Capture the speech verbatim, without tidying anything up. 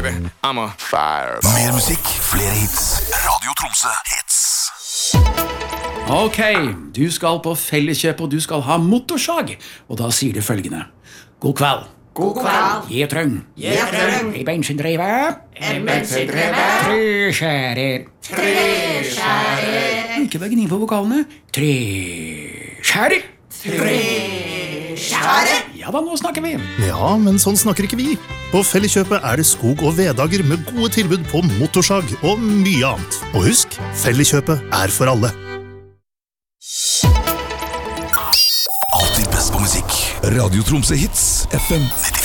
baby. I'm a fireball. Mer musikk, flere hits. Radio Tromsø hits. Ok, du skal på Felleskjøp og du skal ha motorsag. Og da sier du følgende. God kveld. God kveld. Jeg trøng. Jeg trøng. I bensindrive. En bensindrive. Treskjærer. Treskjærer. Ikke bare gni på vokalene. Treskjærer. Treskjærer. Ja da, nå snakker vi. Ja, men sånn snakker ikke vi. På Felleskjøpet er det skog- og veddager med gode tilbud på motorsag og mye annet. Og husk, Felleskjøpet er for alle. Alltid best på musikk. Radio Tromsø hits, F M nitti.